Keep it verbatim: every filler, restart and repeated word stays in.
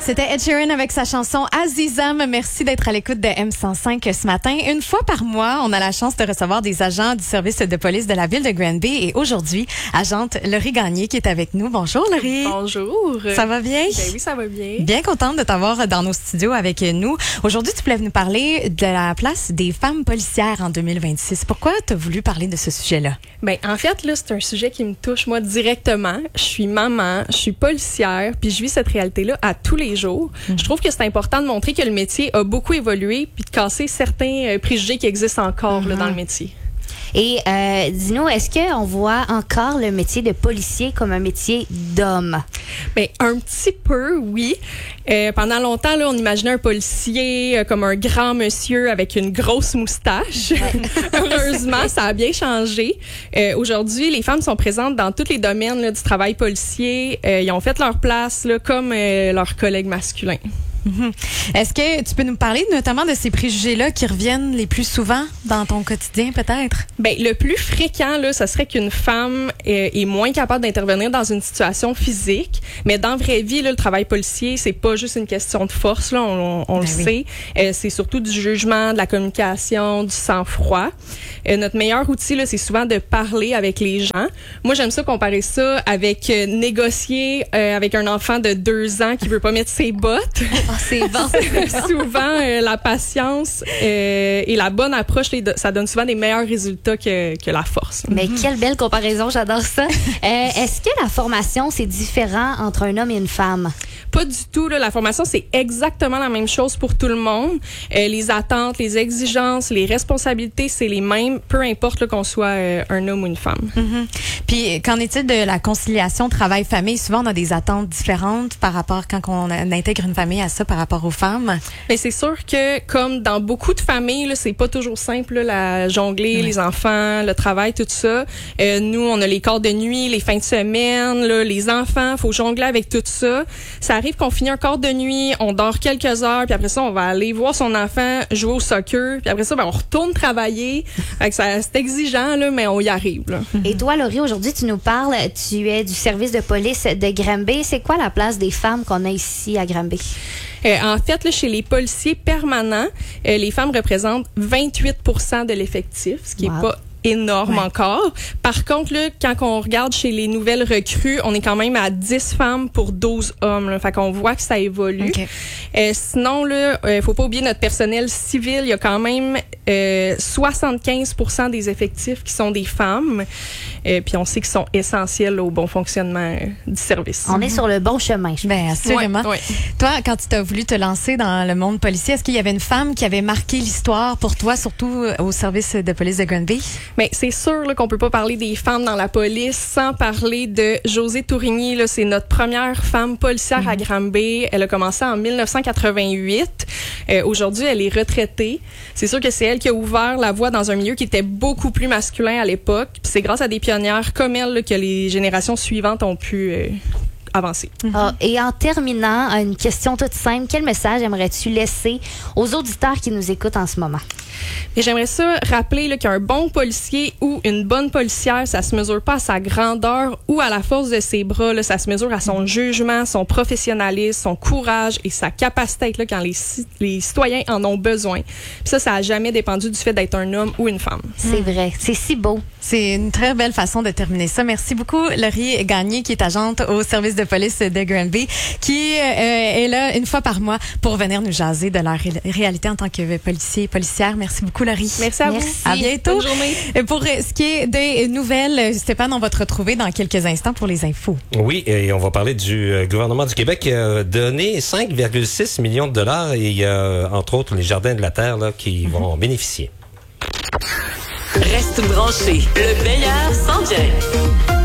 C'était Ed Sheeran avec sa chanson Azizam. Merci d'être à l'écoute de M cent cinq ce matin. Une fois par mois, on a la chance de recevoir des agents du service de police de la ville de Granby. Et aujourd'hui, agente Laurie Gagné qui est avec nous. Bonjour Laurie. Bonjour. Ça va bien? Ben oui, ça va bien. Bien contente de t'avoir dans nos studios avec nous. Aujourd'hui, tu voulais nous parler de la place des femmes policières en deux mille vingt-six. Pourquoi tu as voulu parler de ce sujet-là? Ben, en fait, là, c'est un sujet qui me touche, moi, directement. Je suis maman, je suis policière, puis je vis cette réalité-là à tous les jours. Mmh. Je trouve que c'est important de montrer que le métier a beaucoup évolué, puis de casser certains euh, préjugés qui existent encore mmh. là, dans le métier. Et euh, dis-nous, est-ce qu'on voit encore le métier de policier comme un métier d'homme? Bien, un petit peu, oui. Euh, pendant longtemps, là, on imaginait un policier euh, comme un grand monsieur avec une grosse moustache. Ouais. Heureusement, ça a bien changé. Euh, aujourd'hui, les femmes sont présentes dans tous les domaines là, du travail policier. Euh, ils ont fait leur place là, comme euh, leurs collègues masculins. Mm-hmm. Est-ce que tu peux nous parler notamment de ces préjugés-là qui reviennent les plus souvent dans ton quotidien, peut-être? Ben, le plus fréquent, là, ça serait qu'une femme est, est moins capable d'intervenir dans une situation physique. Mais dans la vraie vie, là, le travail policier, c'est pas juste une question de force, là, on, on ben le oui. sait. Euh, c'est surtout du jugement, de la communication, du sang-froid. Euh, notre meilleur outil, là, c'est souvent de parler avec les gens. Moi, j'aime ça comparer ça avec euh, négocier euh, avec un enfant de deux ans qui veut pas mettre ses bottes. Oh, c'est bon. Souvent, euh, la patience euh, et la bonne approche, les, ça donne souvent des meilleurs résultats que, que la force. Mais mm-hmm. quelle belle comparaison, j'adore ça. Euh, est-ce que la formation, c'est différent entre un homme et une femme? Pas du tout. Là. La formation, c'est exactement la même chose pour tout le monde. Euh, les attentes, les exigences, les responsabilités, c'est les mêmes, peu importe là, qu'on soit euh, un homme ou une femme. Mm-hmm. Puis, qu'en est-il de la conciliation travail-famille? Souvent, on a des attentes différentes par rapport quand on intègre une famille à ça par rapport aux femmes. Mais c'est sûr que, comme dans beaucoup de familles, là, c'est pas toujours simple, là, la jongler, oui. les enfants, le travail, tout ça. Euh, nous, on a les corps de nuit, les fins de semaine, là, les enfants, faut jongler avec tout ça. Ça arrive qu'on finit un quart de nuit, on dort quelques heures, puis après ça, on va aller voir son enfant jouer au soccer, puis après ça, ben, on retourne travailler. Fait que ça, c'est exigeant, là, mais on y arrive. Là. Et toi, Laurie, aujourd'hui, tu nous parles, tu es du service de police de Granby. C'est quoi la place des femmes qu'on a ici à Granby? Euh, en fait, là, chez les policiers permanents, euh, les femmes représentent vingt-huit pour cent de l'effectif, ce qui wow. est pas énorme ouais. encore. Par contre, là, quand on regarde chez les nouvelles recrues, on est quand même à dix femmes pour douze hommes. Là. Fait qu'on voit que ça évolue. Okay. Euh, sinon, là, euh, faut pas oublier notre personnel civil. Il y a quand même euh, soixante-quinze pour cent des effectifs qui sont des femmes. Euh, puis on sait qu'ils sont essentiels là, au bon fonctionnement euh, du service. On mm-hmm. est sur le bon chemin. Ben assurément. Ouais, ouais. Toi, quand tu as voulu te lancer dans le monde policier, est-ce qu'il y avait une femme qui avait marqué l'histoire pour toi, surtout au service de police de Granby? Mais c'est sûr là, qu'on peut pas parler des femmes dans la police sans parler de Josée Tourigny. Là, c'est notre première femme policière mm-hmm. à Granby. Elle a commencé en mille neuf cent quatre-vingt-huit. Euh, aujourd'hui, elle est retraitée. C'est sûr que c'est elle qui a ouvert la voie dans un milieu qui était beaucoup plus masculin à l'époque. Puis c'est grâce à des pionnières comme elle là, que les générations suivantes ont pu euh, avancer. Mm-hmm. Ah, et en terminant, une question toute simple. Quel message aimerais-tu laisser aux auditeurs qui nous écoutent en ce moment? Et j'aimerais ça rappeler là, qu'un bon policier ou une bonne policière, ça se mesure pas à sa grandeur ou à la force de ses bras. Là, ça se mesure à son jugement, son professionnalisme, son courage et sa capacité à être là quand les, les citoyens en ont besoin. Puis ça, ça a jamais dépendu du fait d'être un homme ou une femme. C'est mmh. vrai. C'est si beau. C'est une très belle façon de terminer ça. Merci beaucoup, Laurie Gagné, qui est agente au service de police de Granby, qui euh, est là une fois par mois pour venir nous jaser de leur ré- réalité en tant que policier et policière. Merci beaucoup, Laurie. Merci à Merci. vous. À bientôt. Bonne journée. Pour ce qui est des nouvelles, Stéphane, on va te retrouver dans quelques instants pour les infos. Oui, et on va parler du gouvernement du Québec qui a donné cinq virgule six millions de dollars et il y a, entre autres, les Jardins de la Terre là, qui mm-hmm. vont en bénéficier. Reste branché. Le meilleur s'en vient.